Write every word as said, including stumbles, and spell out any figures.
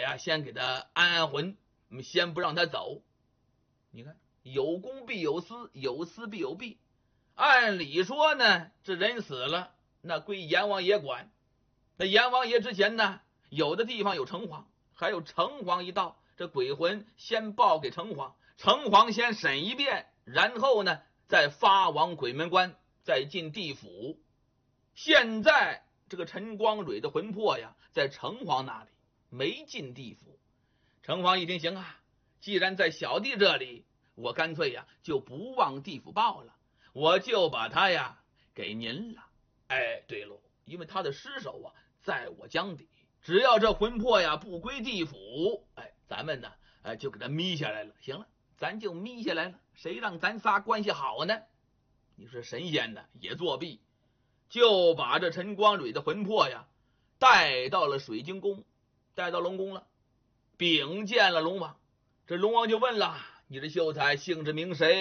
呀先给他安安魂，我们先不让他走。你看，有公必有私，有私必有弊。按理说呢，这人死了，那归阎王爷管。那阎王爷之前呢，有的地方有城隍，还有城隍一到，这鬼魂先报给城隍，城隍先审一遍，然后呢再发往鬼门关，再进地府。现在这个陈光蕊的魂魄呀，在城隍那里，没进地府。城隍一听，行啊，既然在小弟这里，我干脆呀就不往地府报了，我就把他呀给您了。哎，对喽，因为他的尸首啊在我江底，只要这魂魄呀不归地府，哎，咱们呢哎就给他眯下来了。行了，咱就眯下来了，谁让咱仨关系好呢？你说神仙呢也作弊，就把这陈光蕊的魂魄呀带到了水晶宫，带到龙宫了，禀见了龙王。这龙王就问了，你这秀才姓之名谁？